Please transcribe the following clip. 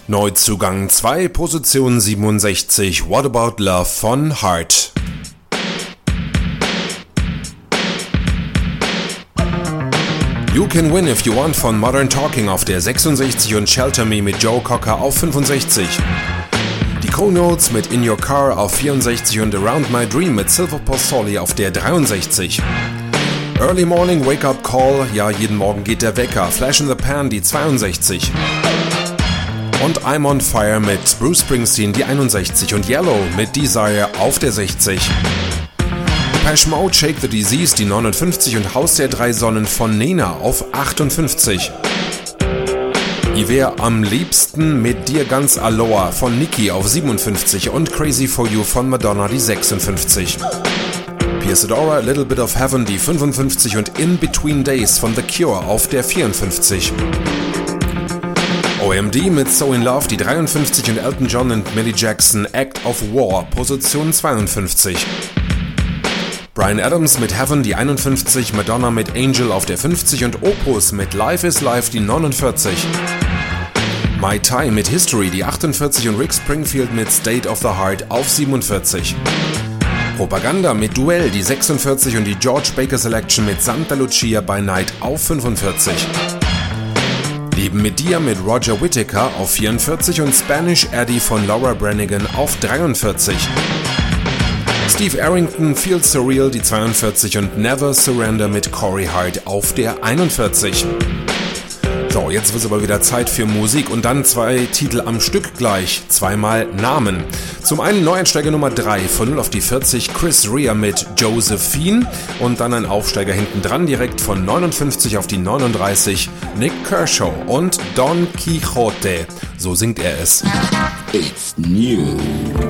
Neuzugang 2, Position 67, What About Love von Heart. You Can Win If You Want von Modern Talking auf der 66 und Shelter Me mit Joe Cocker auf 65. Die Co-Notes mit In Your Car auf 64 und Around My Dream mit Silver Pozzoli auf der 63. Early Morning Wake Up Call, ja jeden Morgen geht der Wecker, Flash in the Pan die 62. Und I'm on Fire mit Bruce Springsteen die 61 und Yellow mit Desire auf der 60. Depeche Mode Shake the Disease die 59 und Haus der drei Sonnen von Nena auf 58. Ich wär am liebsten mit dir ganz Aloha von Nicki auf 57 und Crazy for You von Madonna die 56. Pierce Adora, A Little Bit of Heaven die 55 und In Between Days von The Cure auf der 54. OMD mit So in Love die 53 und Elton John und Millie Jackson Act of War, Position 52. Bryan Adams mit Heaven die 51, Madonna mit Angel auf der 50 und Opus mit Life is Life die 49. My Time mit History die 48 und Rick Springfield mit State of the Heart auf 47. Propaganda mit Duell die 46 und die George Baker Selection mit Santa Lucia by Night auf 45. Leben mit dir mit Roger Whittaker auf 44 und Spanish Eddie von Laura Branigan auf 43. Steve Arrington, Feel Surreal die 42 und Never Surrender mit Corey Hart auf der 41. So, jetzt wird es aber wieder Zeit für Musik und dann zwei Titel am Stück gleich, zweimal Namen. Zum einen Neueinsteiger Nummer 3 von 0 auf die 40, Chris Rea mit Josephine und dann ein Aufsteiger hinten dran direkt von 59 auf die 39, Nick Kershaw und Don Quixote, so singt er es. It's new.